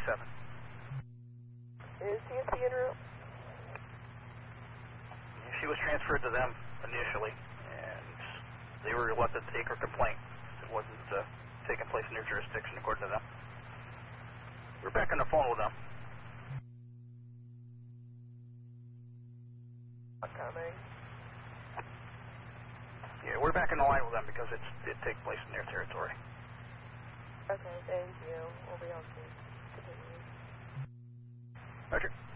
27. Is TSP en route? She was transferred to them initially, and they were reluctant to take her complaint. It wasn't taking place in their jurisdiction, according to them. We're back on the phone with them. Coming. Yeah, we're back in the line with them because it takes place in their territory. Okay, thank you. We'll be on to continue. Roger.